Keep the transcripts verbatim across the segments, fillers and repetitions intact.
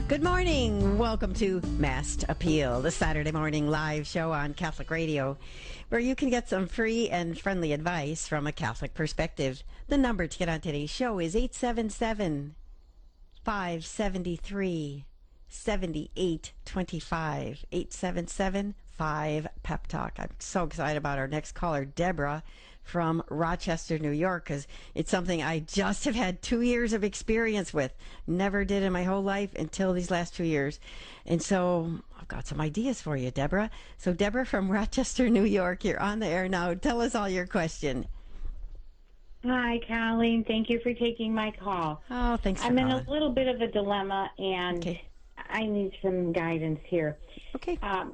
Good morning. Welcome to Mass Appeal, the Saturday morning live show on Catholic Radio, where you can get some free and friendly advice from a Catholic perspective. The number to get on today's show is eight seven seven, five seven three, seven eight two five. eight seven seven, five, Pep Talk. I'm so excited about our next caller, Deborah from Rochester, New York, because it's something I just have had two years of experience with. Never did in my whole life until these last two years. And so I've got some ideas for you, Deborah. So Deborah from Rochester, New York, you're on the air now. Tell us all your question. Hi, Colleen. Thank you for taking my call. Oh, thanks for I'm calling. in a little bit of a dilemma, and Okay. I need some guidance here. Okay. Um,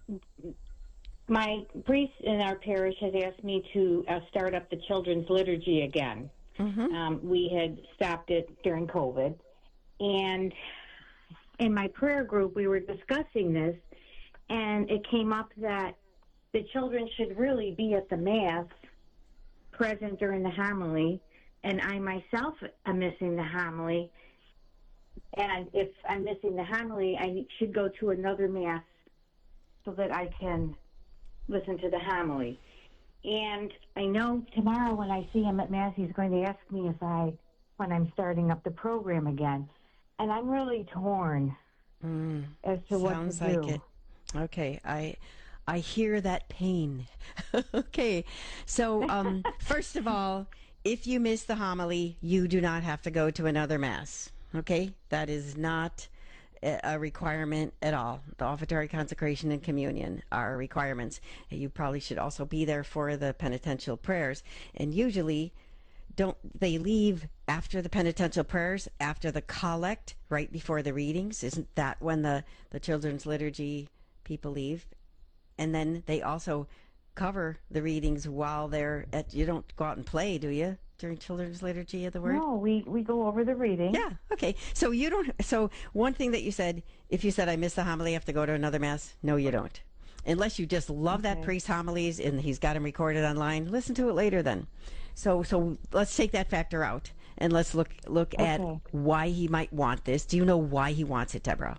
my priest in our parish has asked me to uh, start up the children's liturgy again. Mm-hmm. Um, we had stopped it during COVID. And in my prayer group, we were discussing this, and it came up that the children should really be at the Mass present during the homily, and I myself am missing the homily. And if I'm missing the homily, I should go to another Mass so that I can listen to the homily. And I know tomorrow when I see him at Mass, he's going to ask me if I, when I'm starting up the program again. And I'm really torn Mm, as to what to sounds do. like it. Okay, I I hear that pain. Okay, so um, first of all, if you miss the homily, you do not have to go to another Mass. Okay, that is not a requirement at all. The offertory, consecration, and communion are requirements. You probably should also be there for the penitential prayers. And usually, don't they leave after the penitential prayers, after the collect, right before the readings? Isn't that when the, the children's liturgy people leave? And then they also cover the readings while they're at, you don't go out and play, do you, during children's liturgy of the word? No, we, we go over the reading. Yeah, okay. So you don't, so one thing that you said, if you said I missed the homily, I have to go to another Mass. No, you don't. Unless you just love that Okay. priest's homilies and he's got them recorded online, listen to it later then. So so let's take that factor out and let's look look at Okay. why he might want this. Do you know why he wants it, Deborah?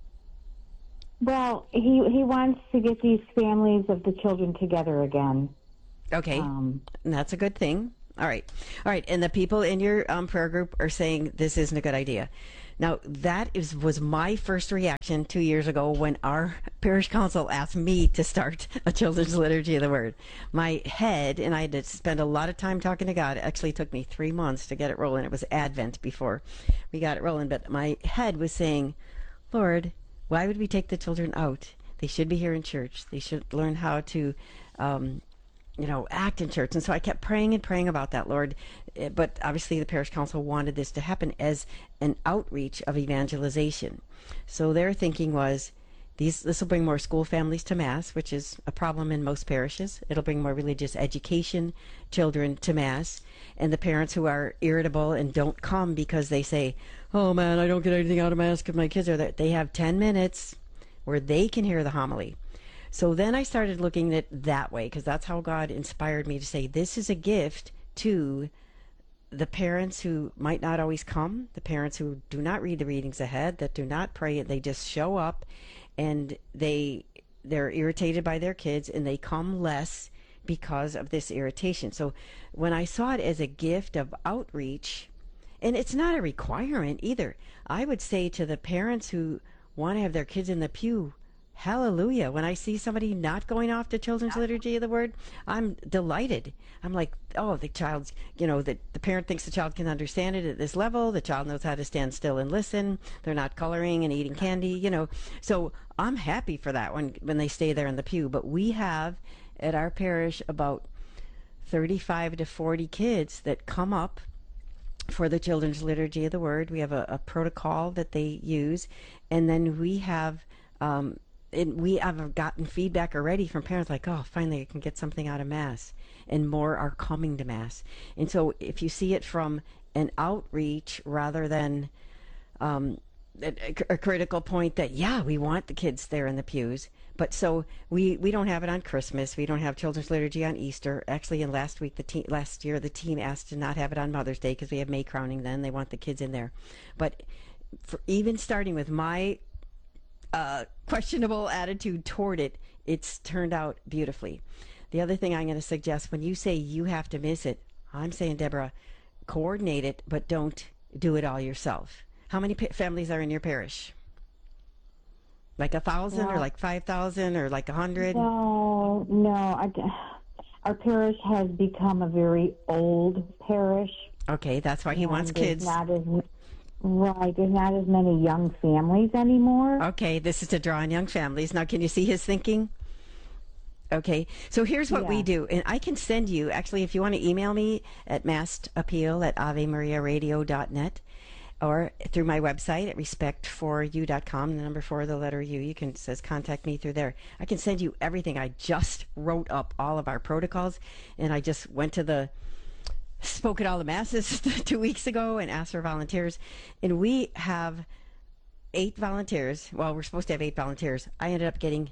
Well, he, he wants to get these families of the children together again. Okay, Um, and that's a good thing. All right. All right. And the people in your um, prayer group are saying this isn't a good idea. Now, that is was my first reaction two years ago when our parish council asked me to start a children's liturgy of the word. My head, and I had to spend a lot of time talking to God. It actually took me three months to get it rolling. It was Advent before we got it rolling. But my head was saying, Lord, why would we take the children out? They should be here in church. They should learn how to um, you know, act in church. And so I kept praying and praying about that, Lord. Eh, But obviously the parish council wanted this to happen as an outreach of evangelization. So their thinking was, these this will bring more school families to Mass, which is a problem in most parishes. It'll bring more religious education children to Mass. And the parents who are irritable and don't come because they say, oh man, I don't get anything out of Mass because my kids are there. They have ten minutes where they can hear the homily. So then I started looking at it that way, because that's how God inspired me to say this is a gift to the parents who might not always come, the parents who do not read the readings ahead, that do not pray, they just show up and they they're irritated by their kids and they come less because of this irritation. So when I saw it as a gift of outreach, and it's not a requirement either, I would say to the parents who want to have their kids in the pew, hallelujah. When I see somebody not going off to children's liturgy of the word, I'm delighted. I'm like, oh, the child's, you know, the, the parent thinks the child can understand it at this level. The child knows how to stand still and listen. They're not coloring and eating candy, you know. So I'm happy for that when, when they stay there in the pew. But we have at our parish about thirty-five to forty kids that come up for the children's liturgy of the word. We have a, a protocol that they use. And then we have... Um, And we have gotten feedback already from parents like, oh, finally I can get something out of Mass. And more are coming to Mass. And so if you see it from an outreach rather than um, a, a critical point that, yeah, we want the kids there in the pews. But so we, we don't have it on Christmas. We don't have children's liturgy on Easter. Actually, in last week, the te- last year, the team asked to not have it on Mother's Day because we have May crowning then. They want the kids in there. But for even starting with my uh, questionable attitude toward it, it's turned out beautifully. The other thing I'm going to suggest, when you say you have to miss it, I'm saying, Deborah, coordinate it, but don't do it all yourself. How many pa- families are in your parish? Like a thousand, or Well, like five thousand, or like a hundred? no, no. I, our parish has become a very old parish, Okay, that's why he wants and there's kids. not as right. There's not as many young families anymore. Okay, this is to draw in young families. Now, can you see his thinking? Okay, so here's what we Yeah. do, and I can send you, actually, if you want to email me at massappeal at ave maria radio dot net, or through my website at respect for you dot com, the number four, the letter U. You can, it says contact me through there. I can send you everything. I just wrote up all of our protocols, and I just went to the, spoke at all the masses two weeks ago and asked for volunteers, and we have eight volunteers. Well, we're supposed to have eight volunteers. I ended up getting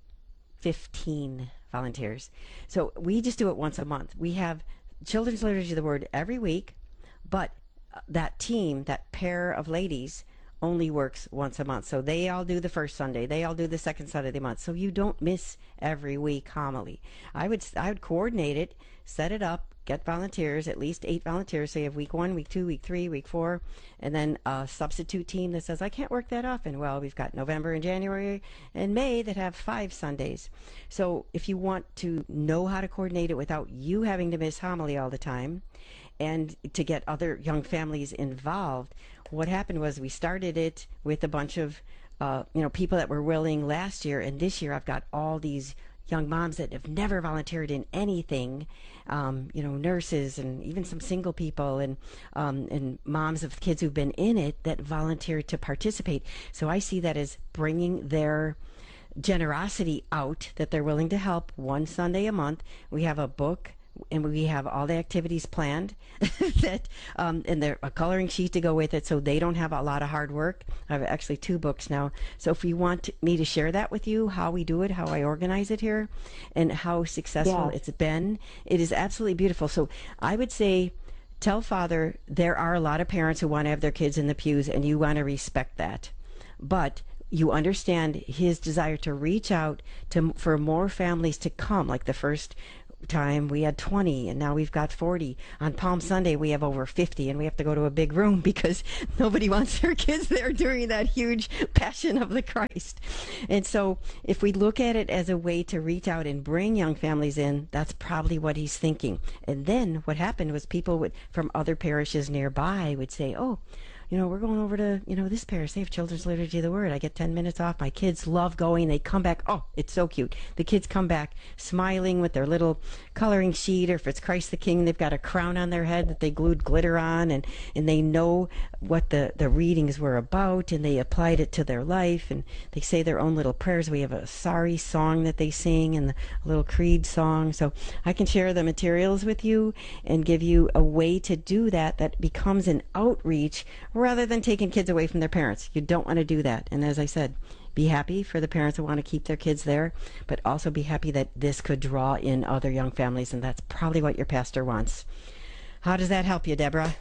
fifteen volunteers. So we just do it once a month. We have Children's Liturgy of the Word every week, but that team, that pair of ladies, only works once a month. So they all do the first Sunday. They all do the second Sunday of the month. So you don't miss every week homily. I would I would coordinate it, set it up, get volunteers, at least eight volunteers. So you have week one, week two, week three, week four, and then a substitute team that says, I can't work that often. Well, we've got November and January and May that have five Sundays. So if you want to know how to coordinate it without you having to miss homily all the time, and to get other young families involved, what happened was we started it with a bunch of uh, you know, people that were willing last year, and this year I've got all these young moms that have never volunteered in anything, um, you know, nurses and even some single people, and um, and moms of kids who've been in it that volunteered to participate. So I see that as bringing their generosity out, that they're willing to help one Sunday a month. We have a book, and we have all the activities planned that um, and there a coloring sheet to go with it, so they don't have a lot of hard work. I have actually two books now. So if you want me to share that with you, how we do it, how I organize it here, and how successful Yes. it's been, it is absolutely beautiful. So I would say, tell Father there are a lot of parents who want to have their kids in the pews, and you want to respect that. But you understand his desire to reach out to for more families to come. Like the first time we had twenty, and now we've got forty. On Palm Sunday we have over fifty, and we have to go to a big room because nobody wants their kids there during that huge Passion of the Christ. And so if we look at it as a way to reach out and bring young families in, that's probably what he's thinking. And then what happened was people would from other parishes nearby would say, oh, you know, we're going over to, you know, this parish. They have Children's Liturgy of the Word. I get ten minutes off. My kids love going. They come back. Oh, it's so cute. The kids come back smiling with their little coloring sheet, or if it's Christ the King, they've got a crown on their head that they glued glitter on, and, and they know what the, the readings were about, and they applied it to their life, and they say their own little prayers. We have a sorry song that they sing, and a little creed song. So I can share the materials with you and give you a way to do that that becomes an outreach rather than taking kids away from their parents. You don't want to do that. And as I said, be happy for the parents who want to keep their kids there, but also be happy that this could draw in other young families, and that's probably what your pastor wants. How does that help you, Deborah?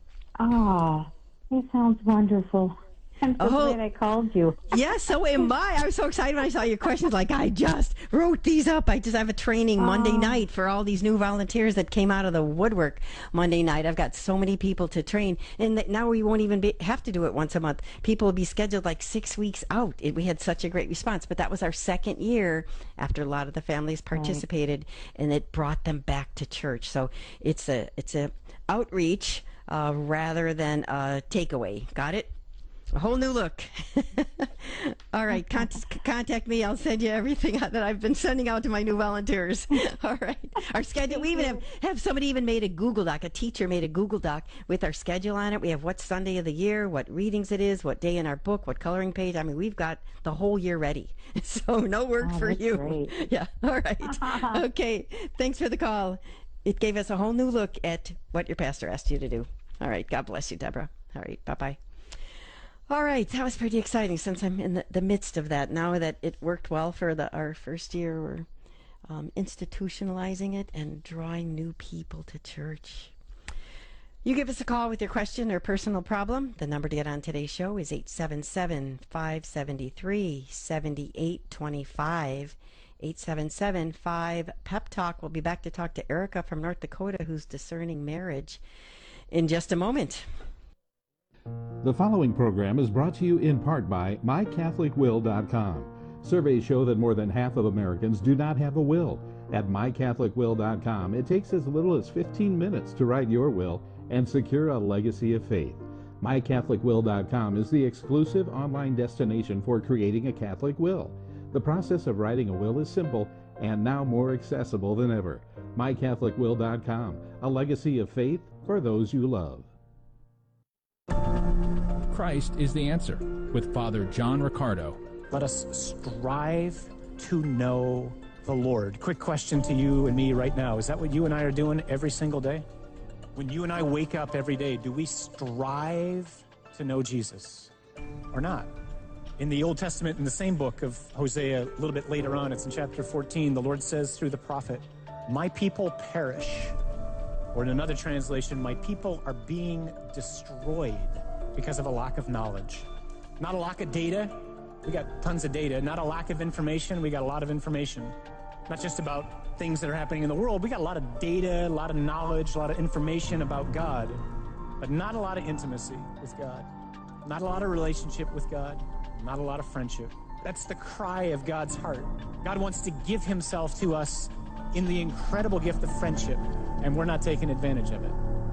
Oh, it sounds wonderful. I'm so Oh. glad I called you. Yeah, so am I. I was so excited when I saw your questions. Like, I just wrote these up. I just have a training Monday Oh. night for all these new volunteers that came out of the woodwork Monday night. I've got so many people to train, and that now we won't even be, have to do it once a month. People will be scheduled like six weeks out. It, we had such a great response, but that was our second year after a lot of the families participated, and it brought them back to church. So it's a it's a outreach uh, rather than a takeaway. Got it? A whole new look. All right, con- contact me. I'll send you everything that I've been sending out to my new volunteers. All right. Our schedule, we even have, have somebody even made a Google Doc. A teacher made a Google Doc with our schedule on it. We have what Sunday of the year, what readings it is, what day in our book, what coloring page. I mean, we've got the whole year ready. So no work Oh, for that's you. great. Yeah. All right. Okay. Thanks for the call. It gave us a whole new look at what your pastor asked you to do. All right. God bless you, Deborah. All right. Bye-bye. All right, that was pretty exciting since I'm in the, the midst of that. Now that it worked well for the, our first year, we're um, institutionalizing it and drawing new people to church. You give us a call with your question or personal problem. The number to get on today's show is eight seven seven, five seven three, seven eight two five. eight seven seven, five, Pep Talk. We'll be back to talk to Erica from North Dakota, who's discerning marriage, in just a moment. The following program is brought to you in part by my catholic will dot com. Surveys show that more than half of Americans do not have a will. At my catholic will dot com, it takes as little as fifteen minutes to write your will and secure a legacy of faith. my catholic will dot com is the exclusive online destination for creating a Catholic will. The process of writing a will is simple and now more accessible than ever. my catholic will dot com, a legacy of faith for those you love. Christ is the answer with Father John Riccardo. Let us strive to know the Lord. Quick question to you and me right now. Is that what you and I are doing every single day? When you and I wake up every day, do we strive to know Jesus or not? In the Old Testament, in the same book of Hosea, a little bit later on, it's in chapter fourteen, the Lord says through the prophet, "My people perish." Or in another translation, "My people are being destroyed because of a lack of knowledge." Not a lack of data. We got tons of data. Not a lack of information. We got a lot of information. Not just about things that are happening in the world. We got a lot of data, a lot of knowledge, a lot of information about God, but not a lot of intimacy with God. Not a lot of relationship with God. Not a lot of friendship. That's the cry of God's heart. God wants to give himself to us in the incredible gift of friendship, and we're not taking advantage of it.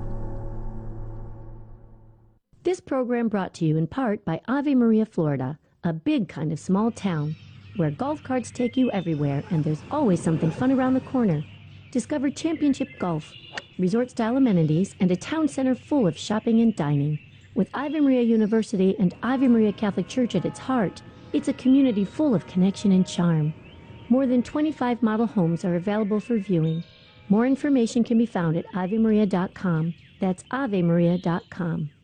This program brought to you in part by Ave Maria, Florida, a big kind of small town where golf carts take you everywhere and there's always something fun around the corner. Discover championship golf, resort-style amenities, and a town center full of shopping and dining. With Ave Maria University and Ave Maria Catholic Church at its heart, it's a community full of connection and charm. More than twenty-five model homes are available for viewing. More information can be found at ave maria dot com. That's ave maria dot com.